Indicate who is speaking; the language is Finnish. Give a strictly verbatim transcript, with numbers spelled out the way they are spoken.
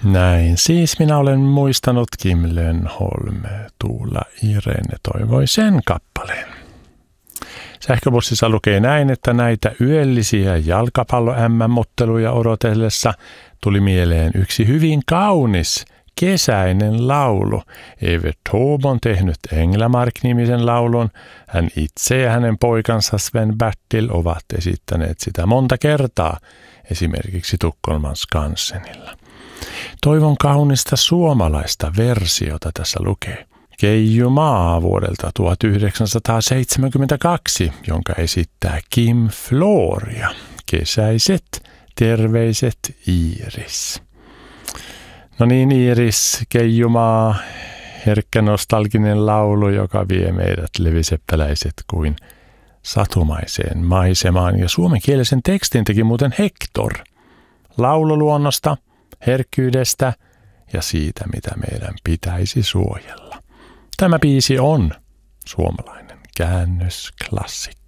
Speaker 1: Näin siis minä olen muistanut Kim Lönnholm, Tuula Irene Toivoisen kappaleen. Sähköpostissa lukee näin, että näitä yöllisiä jalkapallo-äm äm-otteluja odotellessa tuli mieleen yksi hyvin kaunis kesäinen laulu. Evert Taube on tehnyt Änglamark-nimisen laulun. Hän itse ja hänen poikansa Sven Bertil ovat esittäneet sitä monta kertaa, esimerkiksi Tukholman Skansenilla. Toivon kaunista suomalaista versiota tässä lukee. Keijumaa vuodelta tuhatyhdeksänsataaseitsemänkymmentäkaksi, jonka esittää Kim Floria. Kesäiset terveiset Iiris. No niin Iiris, Keijumaa, herkkä nostalginen laulu, joka vie meidät leviseppäläiset kuin satumaiseen maisemaan. Ja suomenkielisen tekstin teki muuten Hector. Laululuonnosta, herkkyydestä ja siitä, mitä meidän pitäisi suojella. Tämä biisi on suomalainen käännösklassikko.